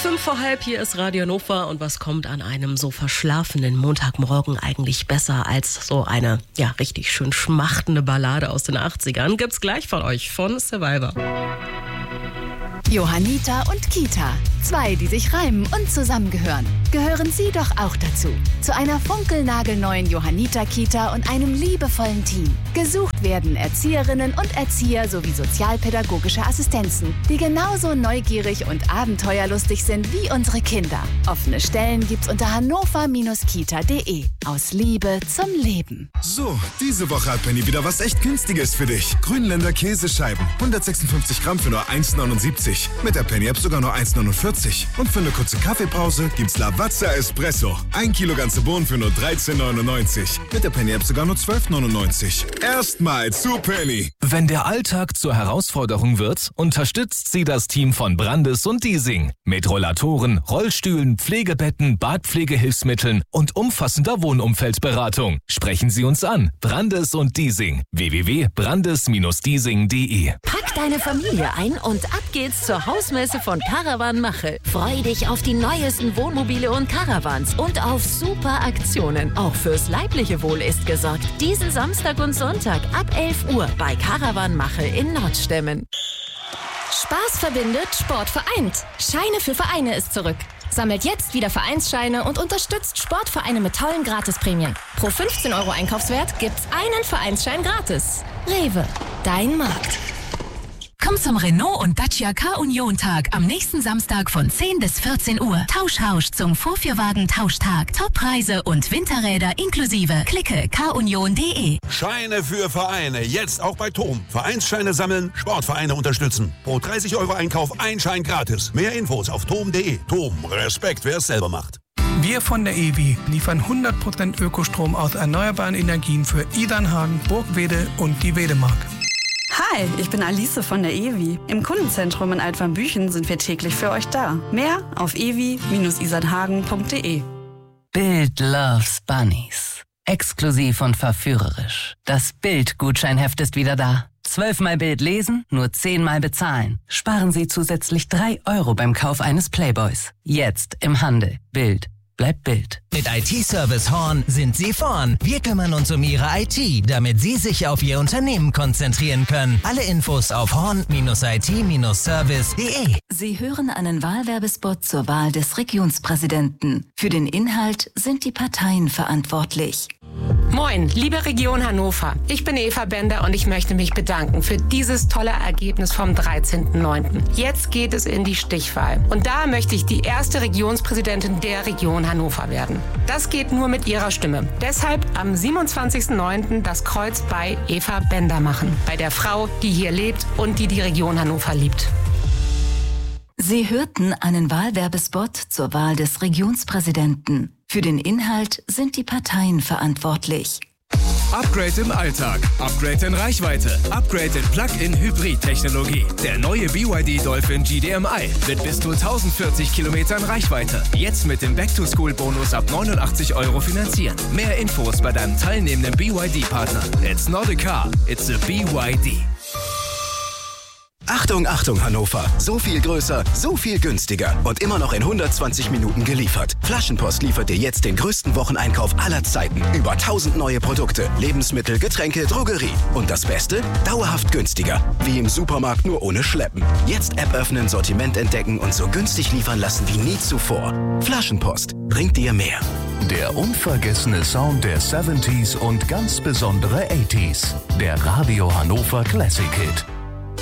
5:05, hier ist Radio Hannover. Und was kommt an einem so verschlafenen Montagmorgen eigentlich besser als so eine, richtig schön schmachtende Ballade aus den 80ern? Gibt's gleich von euch, von Survivor. Johanniter und Kita. 2, die sich reimen und zusammengehören. Gehören Sie doch auch dazu. Zu einer funkelnagelneuen Johanniter-Kita und einem liebevollen Team. Gesucht werden Erzieherinnen und Erzieher sowie sozialpädagogische Assistenzen, die genauso neugierig und abenteuerlustig sind wie unsere Kinder. Offene Stellen gibt's unter hannover-kita.de. Aus Liebe zum Leben. So, diese Woche hat Penny wieder was echt Günstiges für dich. Grünländer Käsescheiben. 156 Gramm für nur 1,79. Mit der Penny-App sogar nur 1,49. Und für eine kurze Kaffeepause gibt's Lavazza Espresso. 1 Kilo ganze Bohnen für nur 13,99. Mit der Penny-App sogar nur 12,99. Erstmal zu Penny. Wenn der Alltag zur Herausforderung wird, unterstützt sie das Team von Brandes und Diesing. Mit Rollatoren, Rollstühlen, Pflegebetten, Badpflegehilfsmitteln und umfassender Wohnumfeldberatung. Sprechen Sie uns an. Brandes und Diesing. www.brandes-diesing.de. Pack deine Familie ein und ab geht's zur Hausmesse von Caravan Machel. Freu dich auf die neuesten Wohnmobile und Caravans und auf super Aktionen. Auch fürs leibliche Wohl ist gesorgt. Diesen Samstag und Sonntag ab 11 Uhr bei Caravan Machel in Nordstemmen. Spaß verbindet, Sport vereint. Scheine für Vereine ist zurück. Sammelt jetzt wieder Vereinsscheine und unterstützt Sportvereine mit tollen Gratisprämien. Pro 15 € Einkaufswert gibt's einen Vereinsschein gratis. Rewe, dein Markt. Komm zum Renault und Dacia K-Union-Tag am nächsten Samstag von 10 bis 14 Uhr. Tauschhausch zum Vorführwagen-Tauschtag. Toppreise und Winterräder inklusive. Klicke kunion.de. Scheine für Vereine. Jetzt auch bei TOM. Vereinsscheine sammeln, Sportvereine unterstützen. Pro 30 € Einkauf ein Schein gratis. Mehr Infos auf tom.de. TOM. Respekt, wer es selber macht. Wir von der EWI liefern 100% Ökostrom aus erneuerbaren Energien für Idernhagen, Burgwede und die Wedemark. Hi, ich bin Alice von der EWI. Im Kundenzentrum in Altwarmbüchen sind wir täglich für euch da. Mehr auf ewi-isernhagen.de. Bild loves Bunnies. Exklusiv und verführerisch. Das Bild-Gutscheinheft ist wieder da. 12-mal Bild lesen, nur 10-mal bezahlen. Sparen Sie zusätzlich 3 € beim Kauf eines Playboys. Jetzt im Handel. Bild. Bleibt Bild. Mit IT-Service Horn sind Sie vorn. Wir kümmern uns um Ihre IT, damit Sie sich auf Ihr Unternehmen konzentrieren können. Alle Infos auf horn-it-service.de. Sie hören einen Wahlwerbespot zur Wahl des Regionspräsidenten. Für den Inhalt sind die Parteien verantwortlich. Moin, liebe Region Hannover. Ich bin Eva Bender und ich möchte mich bedanken für dieses tolle Ergebnis vom 13.09. Jetzt geht es in die Stichwahl. Und da möchte ich die erste Regionspräsidentin der Region Hannover werden. Das geht nur mit Ihrer Stimme. Deshalb am 27.09. das Kreuz bei Eva Bender machen. Bei der Frau, die hier lebt und die Region Hannover liebt. Sie hörten einen Wahlwerbespot zur Wahl des Regionspräsidenten. Für den Inhalt sind die Parteien verantwortlich. Upgrade im Alltag, Upgrade in Reichweite, Upgrade in Plug-in-Hybrid-Technologie. Der neue BYD Dolphin GDMI mit bis zu 1040 Kilometern Reichweite. Jetzt mit dem Back-to-School-Bonus ab 89 € finanzieren. Mehr Infos bei deinem teilnehmenden BYD-Partner. It's not a car, it's a BYD. Achtung, Achtung Hannover. So viel größer, so viel günstiger und immer noch in 120 Minuten geliefert. Flaschenpost liefert dir jetzt den größten Wocheneinkauf aller Zeiten. Über 1000 neue Produkte, Lebensmittel, Getränke, Drogerie. Und das Beste? Dauerhaft günstiger. Wie im Supermarkt, nur ohne Schleppen. Jetzt App öffnen, Sortiment entdecken und so günstig liefern lassen wie nie zuvor. Flaschenpost bringt dir mehr. Der unvergessene Sound der 70s und ganz besondere 80s. Der Radio Hannover Classic Hit.